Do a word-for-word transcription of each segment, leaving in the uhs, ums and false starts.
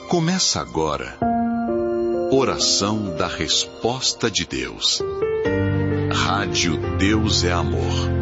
Começa agora. Oração da Resposta de Deus. Rádio Deus é Amor.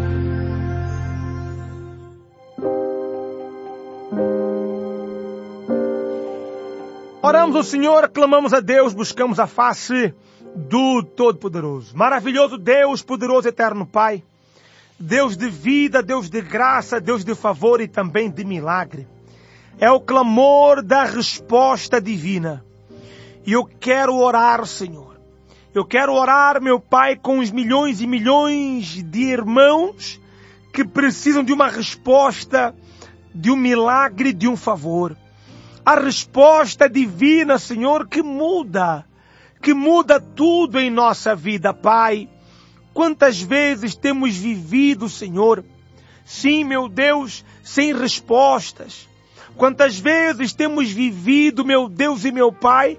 Oramos ao Senhor, clamamos a Deus, buscamos a face do Todo-Poderoso. Maravilhoso Deus, poderoso eterno Pai. Deus de vida, Deus de graça, Deus de favor e também de milagre. É o clamor da resposta divina. E eu quero orar, Senhor. Eu quero orar, meu Pai, com os milhões e milhões de irmãos que precisam de uma resposta, de um milagre, de um favor. A resposta divina, Senhor, que muda, que muda tudo em nossa vida, Pai. Quantas vezes temos vivido, Senhor, sim, meu Deus, sem respostas. Quantas vezes temos vivido, meu Deus e meu Pai,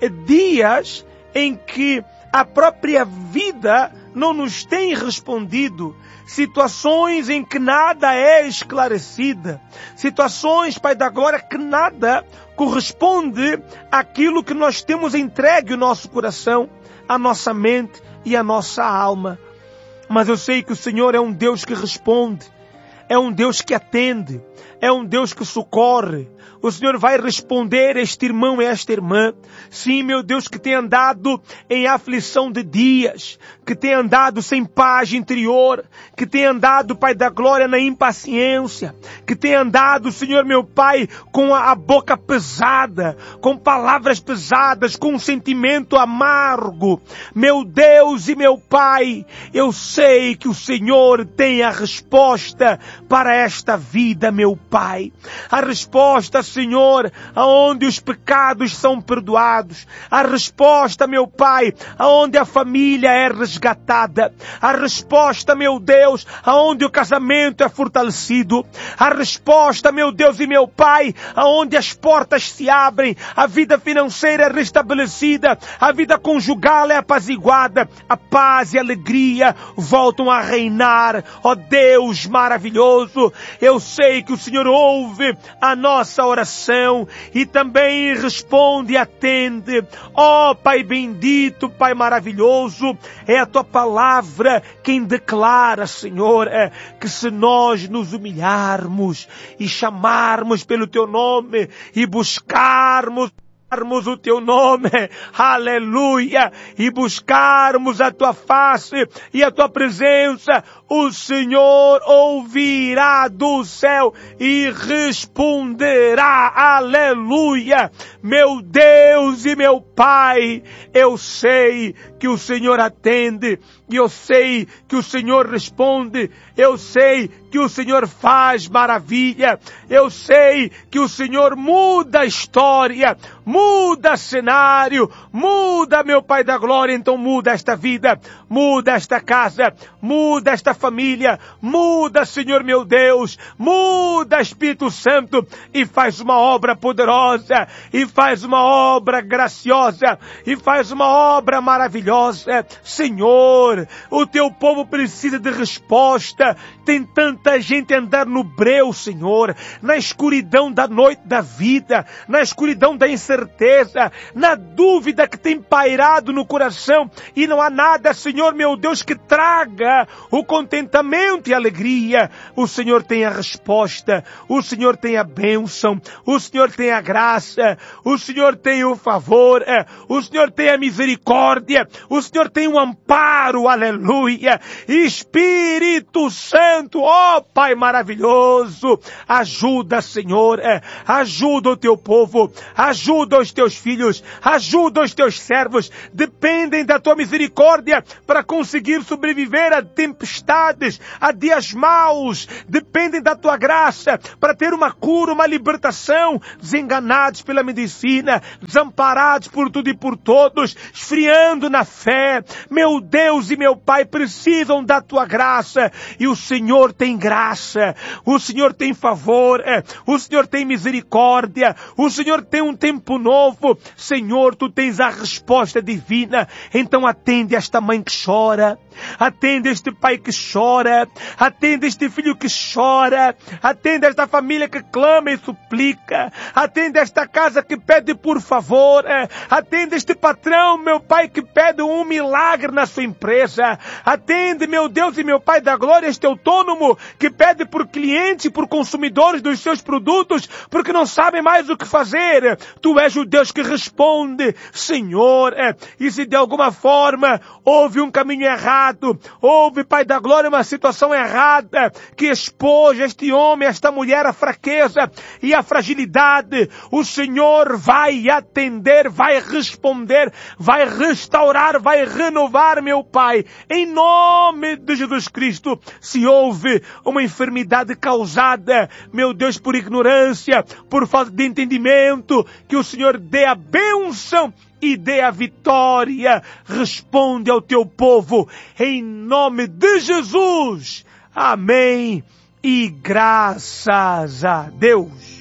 dias em que a própria vida não nos tem respondido. Situações em que nada é esclarecida. Situações, Pai da Glória, que nada corresponde àquilo que nós temos entregue o nosso coração, a nossa mente e a nossa alma. Mas eu sei que o Senhor é um Deus que responde. É um Deus que atende. É um Deus que socorre. O Senhor vai responder a este irmão e a esta irmã. Sim, meu Deus, que tem andado em aflição de dias, que tem andado sem paz interior, que tem andado, Pai da Glória, na impaciência, que tem andado, Senhor meu Pai, com a boca pesada, com palavras pesadas, com um sentimento amargo. Meu Deus e meu Pai, eu sei que o Senhor tem a resposta para esta vida, meu Pai. A resposta, Senhor, aonde os pecados são perdoados. A resposta, meu Pai, aonde a família é resgatada. A resposta, meu Deus, aonde o casamento é fortalecido. A resposta, meu Deus e meu Pai, aonde as portas se abrem, a vida financeira é restabelecida, a vida conjugal é apaziguada, a paz e a alegria voltam a reinar. Ó Deus maravilhoso, eu sei que o Senhor ouve a nossa oração e também responde e atende. Ó Pai bendito, Pai maravilhoso, é a Tua palavra quem declara, Senhor, é, que se nós nos humilharmos e chamarmos pelo Teu nome e buscarmos o Teu nome, aleluia, e buscarmos a Tua face e a Tua presença, o Senhor ouvirá do céu e responderá, aleluia. Meu Deus e meu Pai, eu sei que o Senhor atende, e eu sei que o Senhor responde, eu sei que o Senhor faz maravilha, eu sei que o Senhor muda a história, muda cenário, muda, meu Pai da Glória. Então muda esta vida, muda esta casa, muda esta família, muda, Senhor meu Deus, muda, Espírito Santo, e faz uma obra poderosa, e faz uma obra graciosa, e faz uma obra maravilhosa. Senhor, o Teu povo precisa de resposta. Tem tanta gente andando no breu, Senhor, na escuridão da noite da vida, na escuridão da incerteza, na dúvida que tem pairado no coração, e não há nada, Senhor meu Deus, que traga o contentamento e a alegria. O Senhor tem a resposta, o Senhor tem a bênção, o Senhor tem a graça, o Senhor tem o favor, o Senhor tem a misericórdia, o Senhor tem o amparo, aleluia. Espírito Santo, ó Pai maravilhoso, ajuda, Senhor, ajuda o Teu povo, ajuda os Teus filhos, ajuda os Teus servos, dependem da Tua misericórdia para conseguir sobreviver a tempestades, a dias maus, dependem da Tua graça para ter uma cura, uma libertação, desenganados pela medicina, desamparados por tudo e por todos, esfriando na fé. Meu Deus e meu Pai, precisam da Tua graça, e o Senhor tem graça, o Senhor tem favor, o Senhor tem misericórdia, o Senhor tem um tempo novo. Senhor, Tu tens a resposta divina, então atende esta mãe que chora, Atende este pai que chora, atende este filho que chora, atende esta família que clama e suplica, atende esta casa que pede por favor, atende este patrão, meu Pai, que pede um milagre na sua empresa, atende, meu Deus e meu Pai da glória, este autônomo que pede por clientes, por consumidores dos seus produtos, porque não sabem mais o que fazer. Tu és o Deus que responde, Senhor, e se de alguma forma houve um caminho errado, houve, Pai da glória, uma situação errada que expôs este homem, esta mulher, a fraqueza e a fragilidade, o Senhor vai atender, vai responder, vai restaurar, vai renovar, meu Pai, em nome de Jesus Cristo. Se houve uma enfermidade causada, meu Deus, por ignorância, por falta de entendimento, que o Senhor dê a bênção e dê a vitória. Responde ao teu povo, em nome de Jesus. Amém. E graças a Deus.